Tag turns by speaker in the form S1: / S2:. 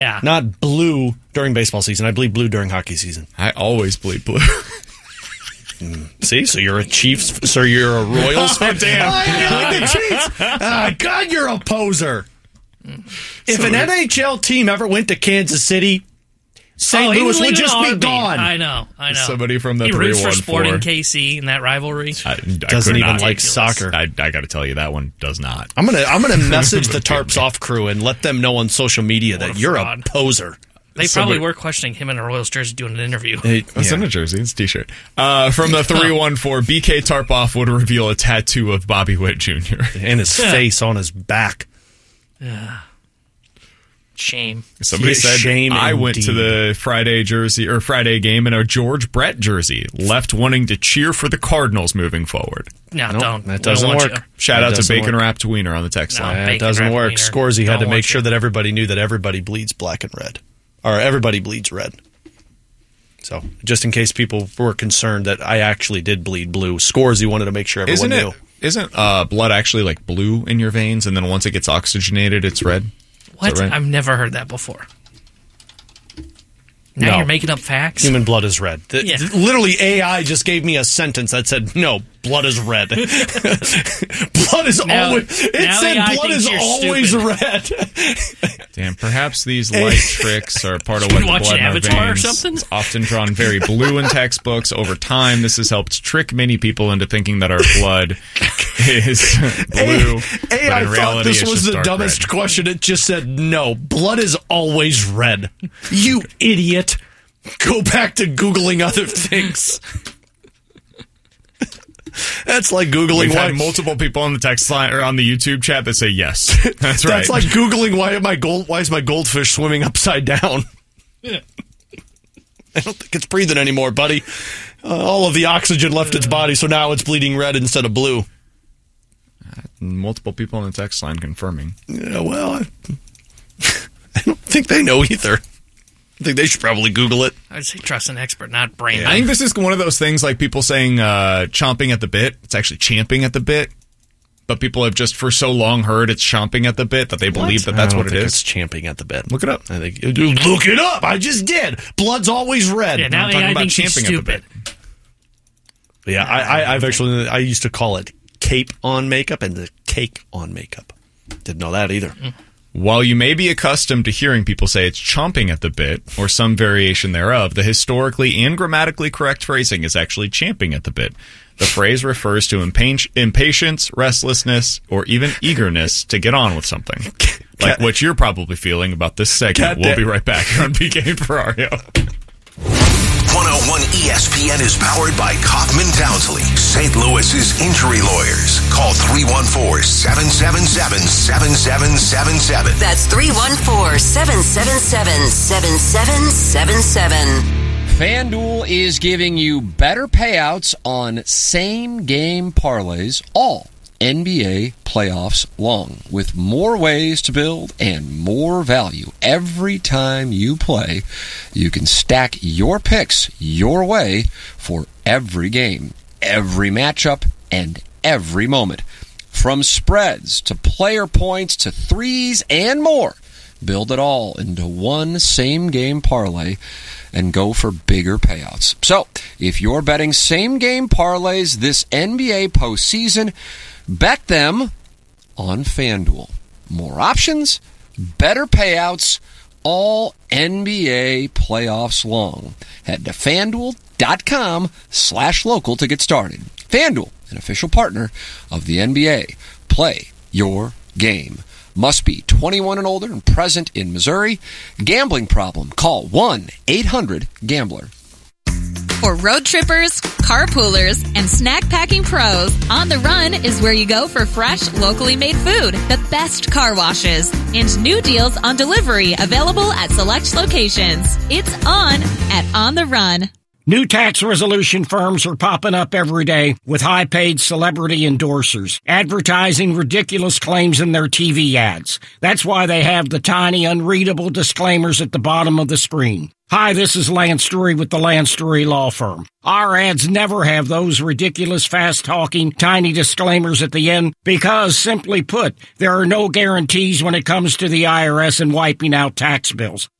S1: Yeah.
S2: Not blue during baseball season. I bleed blue during hockey season.
S3: I always bleed blue.
S2: See, so you're a Chiefs, so you're a Royals fan.
S3: Damn.
S2: I like the Chiefs. God, you're a poser. If an NHL team ever went to Kansas City, St. Louis would just be gone.
S1: I know.
S3: Somebody from the
S1: he roots for
S3: 314.
S1: Sporting KC in that rivalry.
S2: Doesn't even like soccer.
S3: I got to tell you, that one does not.
S2: I'm gonna message the Tarps Off crew and let them know on social media that you're a poser.
S1: They probably were questioning him in a Royals jersey doing an interview.
S3: It's in a jersey. It's a t-shirt. From the 314, BK Tarpoff would reveal a tattoo of Bobby Witt Jr.
S2: and his face on his back.
S1: Shame.
S3: Somebody said,
S2: shame
S3: I went
S2: indeed.
S3: to the Friday game in a George Brett jersey, left wanting to cheer for the Cardinals moving forward.
S1: No, don't.
S2: That doesn't work.
S3: Shout out to Bacon Wrapped Wiener on the text line.
S2: That doesn't work. Scorsy had to make sure that everybody knew that everybody bleeds black and red. Or everybody bleeds red. So, just in case people were concerned that I actually did bleed blue, Scorsy wanted to make sure everyone knew.
S3: Isn't blood actually like blue in your veins, and then once it gets oxygenated, it's red?
S1: What?
S3: Right?
S1: I've never heard that before. Now you're making up facts?
S2: Human blood is red. Literally, AI just gave me a sentence that said, no, blood is red. Blood is always... It said
S1: AI
S2: blood is always red.
S3: Damn, perhaps these light tricks are part of what the blood in our
S1: Avatar or
S3: veins
S1: something?
S3: is often drawn very blue in textbooks. Over time, this has helped trick many people into thinking that our blood is blue.
S2: AI
S3: but in
S2: thought
S3: reality,
S2: this
S3: it's
S2: was
S3: just
S2: the
S3: dark
S2: dumbest
S3: red.
S2: question. It just said, no, blood is always red. You idiot. Go back to Googling other things. That's like Googling
S3: We've
S2: why
S3: had multiple people on the text line or on the YouTube chat that say yes. That's right.
S2: That's like Googling why is my goldfish swimming upside down?
S1: Yeah.
S2: I don't think it's breathing anymore, buddy. All of the oxygen left its body, so now it's bleeding red instead of blue.
S3: Multiple people on the text line confirming.
S2: Yeah, well, I don't think they know either. I think they should probably Google it.
S1: I'd say trust an expert, not brain.
S3: I think this is one of those things like people saying chomping at the bit. It's actually champing at the bit. But people have just for so long heard it's chomping at the bit that they believe that that's what it is.
S2: It's champing at the bit.
S3: Look it up.
S2: I think look it up. I just did. Blood's always red.
S1: Yeah, now
S3: I'm talking
S1: AI
S3: about
S1: thinks she's
S3: champing at the
S1: stupid.
S3: bit.
S2: Yeah, I used to call it cape on makeup and the cake on makeup. Didn't know that either.
S3: While you may be accustomed to hearing people say it's chomping at the bit, or some variation thereof, the historically and grammatically correct phrasing is actually champing at the bit. The phrase refers to impatience, restlessness, or even eagerness to get on with something. Like what you're probably feeling about this segment. We'll be right back here on BK and Ferrario.
S4: 101 ESPN is powered by Kaufman Townsley, St. Louis's injury lawyers. Call 314-777-7777.
S5: That's 314-777-7777.
S6: FanDuel is giving you better payouts on same-game parlays all NBA playoffs long, with more ways to build and more value. Every time you play, you can stack your picks your way for every game, every matchup, and every moment. From spreads to player points to threes and more. Build it all into one same-game parlay and go for bigger payouts. So, if you're betting same-game parlays this NBA postseason, bet them on FanDuel. More options, better payouts, all NBA playoffs long. Head to FanDuel.com/local to get started. FanDuel, an official partner of the NBA. Play your game. Must be 21 and older and present in Missouri. Gambling problem? Call 1-800-GAMBLER.
S7: For road trippers, carpoolers, and snack packing pros, On the Run is where you go for fresh, locally made food, the best car washes, and new deals on delivery available at select locations. It's on at On the Run.
S5: New tax resolution firms are popping up every day with high-paid celebrity endorsers, advertising ridiculous claims in their TV ads. That's why they have the tiny, unreadable disclaimers at the bottom of the screen. Hi, this is Lance Drury with the Lance Drury Law Firm. Our ads never have those ridiculous, fast-talking, tiny disclaimers at the end because, simply put, there are no guarantees when it comes to the IRS and wiping out tax bills.